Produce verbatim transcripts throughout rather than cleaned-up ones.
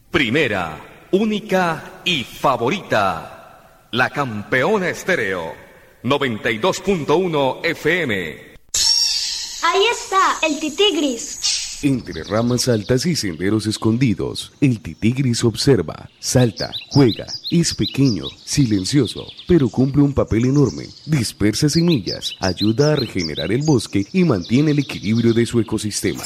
Primera, única y favorita. La Campeona Estéreo. noventa y dos punto uno F M. Ahí está, el titigris. Entre ramas altas y senderos escondidos, el titigris observa, salta, juega, es pequeño, silencioso, pero cumple un papel enorme, dispersa semillas, ayuda a regenerar el bosque y mantiene el equilibrio de su ecosistema.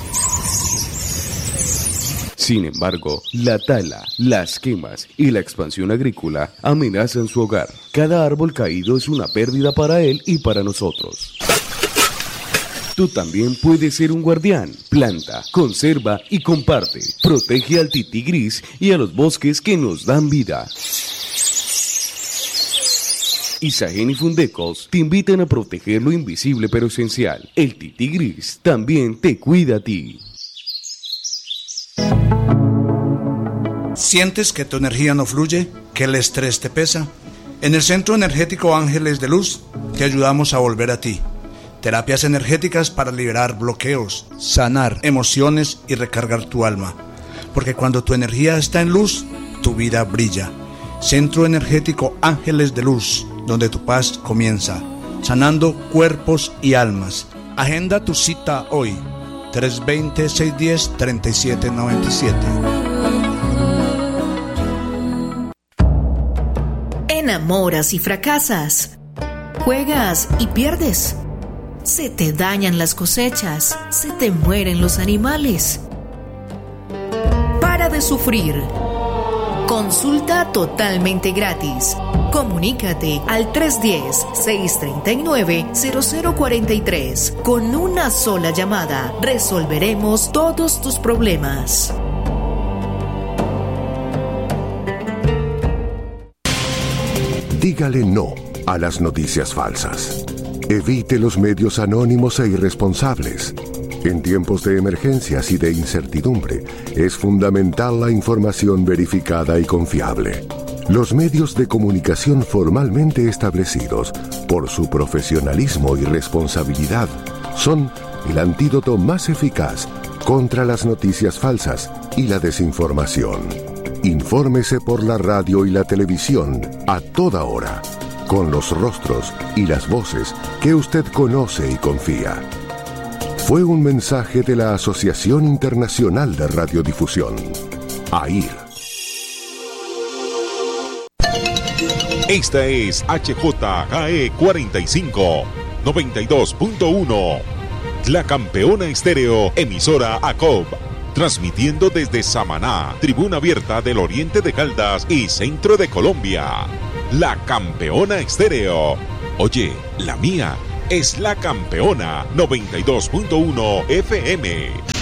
Sin embargo, la tala, las quemas y la expansión agrícola amenazan su hogar. Cada árbol caído es una pérdida para él y para nosotros. Tú también puedes ser un guardián. Planta, conserva y comparte. Protege al titigris y a los bosques que nos dan vida. Isagen y Fundecos te invitan a proteger lo invisible pero esencial. El titigris también te cuida a ti. ¿Sientes que tu energía no fluye? ¿Que el estrés te pesa? En el Centro Energético Ángeles de Luz te ayudamos a volver a ti. Terapias energéticas para liberar bloqueos, sanar emociones y recargar tu alma. Porque cuando tu energía está en luz, tu vida brilla. Centro Energético Ángeles de Luz, donde tu paz comienza. Sanando cuerpos y almas. Agenda tu cita hoy. tres dos cero, seis uno cero, tres siete nueve siete. Enamoras y fracasas. Juegas y pierdes. Se te dañan las cosechas, se te mueren los animales. Para de sufrir. Consulta totalmente gratis. Comunícate al tres uno cero, seis tres nueve, cero cero cuatro tres. Con una sola llamada resolveremos todos tus problemas. Dígale no a las noticias falsas. Evite los medios anónimos e irresponsables. En tiempos de emergencias y de incertidumbre, es fundamental la información verificada y confiable. Los medios de comunicación formalmente establecidos, por su profesionalismo y responsabilidad, son el antídoto más eficaz contra las noticias falsas y la desinformación. Infórmese por la radio y la televisión a toda hora, con los rostros y las voces que usted conoce y confía. Fue un mensaje de la Asociación Internacional de Radiodifusión, A I R. Esta es H J K E cuarenta y cinco, noventa y dos punto uno. La Campeona Estéreo, emisora A C O B. Transmitiendo desde Samaná, Tribuna Abierta del Oriente de Caldas y Centro de Colombia. La Campeona Estéreo. Oye, la mía es La Campeona noventa y dos punto uno F M.